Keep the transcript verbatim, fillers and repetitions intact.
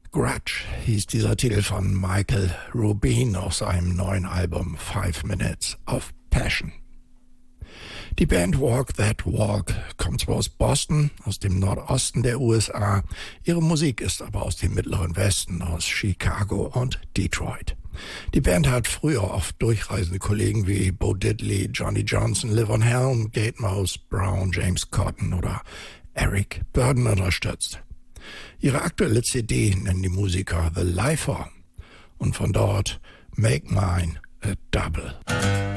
Grudge hieß dieser Titel von Michael Rubin aus seinem neuen Album Five Minutes of Passion. Die Band Walk That Walk kommt zwar aus Boston, aus dem Nordosten der U S A, ihre Musik ist aber aus dem Mittleren Westen, aus Chicago und Detroit. Die Band hat früher oft durchreisende Kollegen wie Bo Diddley, Johnny Johnson, Livon Helm, Gatemouse, Brown, James Cotton oder Eric Burdon unterstützt. Ihre aktuelle C D nennen die Musiker The Lifer und von dort Make Mine a Double.